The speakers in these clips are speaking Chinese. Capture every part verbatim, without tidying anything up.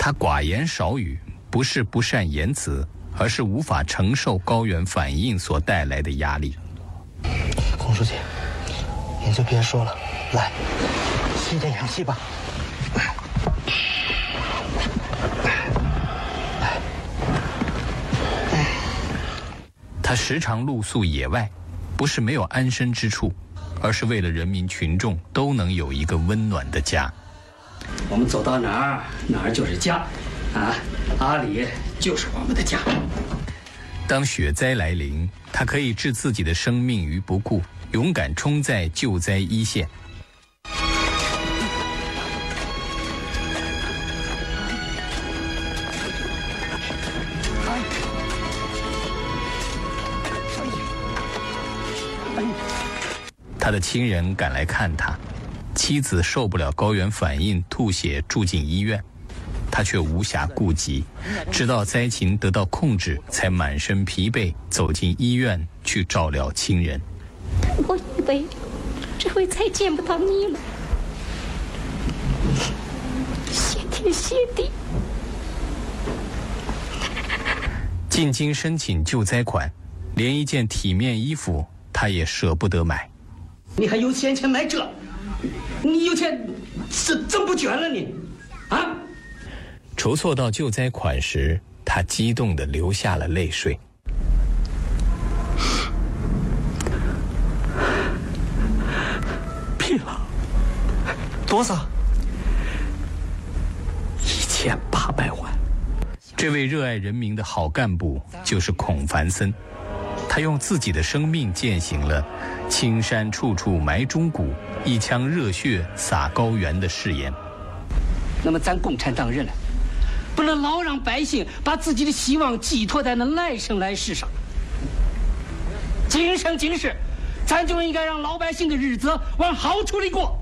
他寡言少语，不是不善言辞，而是无法承受高原反应所带来的压力。 孔书记，你就别说了，来，吸点氧气吧。 他时常露宿野外，不是没有安身之处，而是为了人民群众都能有一个温暖的家。 我们走到哪儿，哪儿就是家，啊，阿里就是我们的家。 当雪灾来临，他可以置自己的生命于不顾，勇敢冲在救灾一线。他的亲人赶来看他，妻子受不了高原反应，吐血住进医院，他却无暇顾及，直到灾情得到控制，才满身疲惫走进医院去照料亲人。 我以为这回再见不到你了，谢天谢地。 进京申请救灾款，连一件体面衣服他也舍不得买。 你还有闲钱买这？你有钱怎怎不捐了你？啊！ 筹措到救灾款时，他激动地流下了泪水。 批了多少？一千八百万。 这位热爱人民的好干部就是孔繁森，他用自己的生命践行了青山处处埋忠骨，一腔热血洒高原的誓言。 那么咱共产党人呢，不能老让百姓把自己的希望寄托在那来生来世上。今生今世，咱就应该让老百姓的日子往好处里过。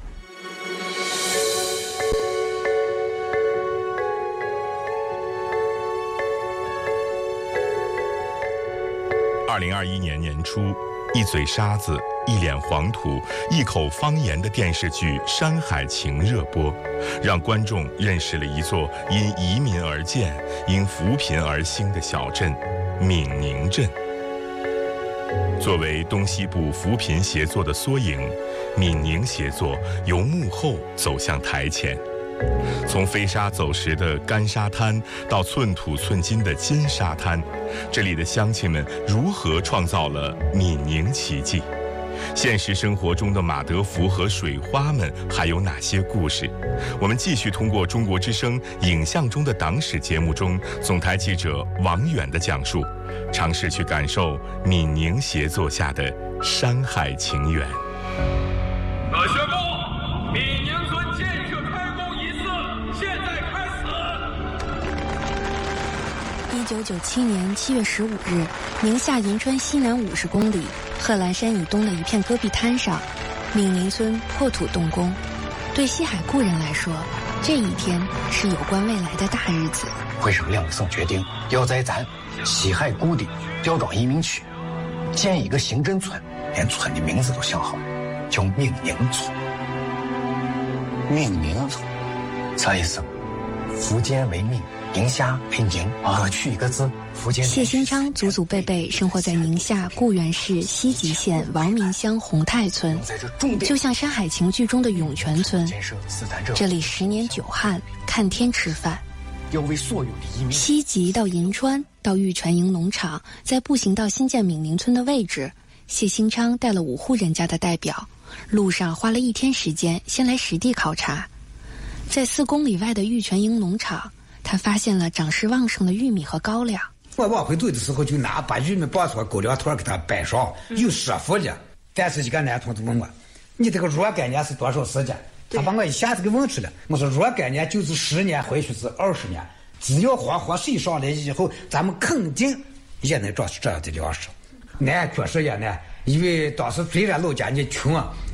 二零二一年年初，一嘴沙子，一脸黄土，一口方言的电视剧《山海情》热播，让观众认识了一座因移民而建、因扶贫而兴的小镇——闽宁镇。作为东西部扶贫协作的缩影，闽宁协作由幕后走向台前。从飞沙走石的干沙滩到寸土寸金的金沙滩，这里的乡亲们如何创造了闽宁奇迹？现实生活中的马德福和水花们还有哪些故事？我们继续通过中国之声影像中的党史节目中总台记者王远的讲述，尝试去感受闽宁协作下的山海情缘。 我宣布，闽宁村建设开工仪式现在开始。 一九九七年七月十五日，宁夏银川西南五十公里贺兰山以东的一片戈壁滩上，闽宁村破土动工。对西海固人来说，这一天是有关未来的大日子。 会上梁生决定要在咱西海固的吊庄移民区建一个行政村，连村的名字都想好了，叫闽宁村。闽宁村啥意思？福建为闽，宁夏为宁，各取一个字。福建。 谢新昌祖祖辈辈生活在宁夏固原市西吉县王明乡洪泰村，就像《山海情》剧中的涌泉村，这里十年九旱，看天吃饭。 要为所有的移民。 西吉到银川到玉泉营农场，在步行到新建闽宁村的位置，谢新昌带了五户人家的代表，路上花了一天时间，先来实地考察。在四公里外的玉泉营农场，他发现了长势旺盛的玉米和高粱。 我往回走的时候，就拿把玉米绑出狗粮团给他摆上，有说服的。但是一个男同志问我：“你这个若干年是多少时间？”他把我一下子给问出来。我说：“若干年就是十年，或许是二十年。只要黄河水上来以后，咱们肯定也能找出这样的粮食。”那确实也难，因为当时虽然老家你穷啊，